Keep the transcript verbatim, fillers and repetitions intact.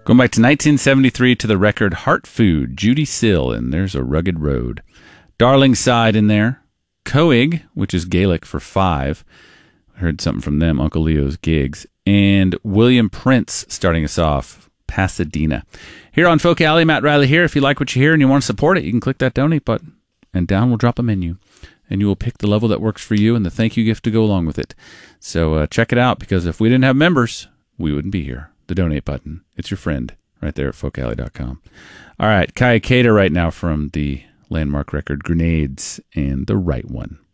Going back to nineteen seventy-three to the record Heart Food, Judy Sill, and There's a Rugged Road. Darlingside in there. Coig, which is Gaelic for five. I heard something from them, Uncle Leo's Gigs. And William Prince starting us off, Pasadena. Here on Folk Alley, Matt Riley here. If you like what you hear and you want to support it, you can click that donate button, and down will drop a menu. And you will pick the level that works for you and the thank you gift to go along with it. So uh, check it out, because if we didn't have members, we wouldn't be here. The donate button. It's your friend right there at folk alley dot com. All right, Kaya Kato right now from the landmark record Grenades and The Right One.